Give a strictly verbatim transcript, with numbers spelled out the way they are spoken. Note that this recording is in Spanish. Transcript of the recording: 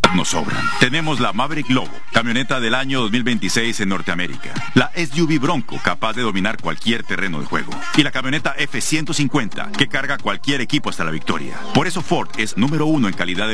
nos sobran. Tenemos la Maverick Lobo, camioneta del año dos mil veintiséis en Norteamérica. La S U V Bronco, capaz de dominar cualquier terreno de juego. Y la camioneta F ciento cincuenta, que carga cualquier equipo hasta la victoria. Por eso Ford es número uno en calidad de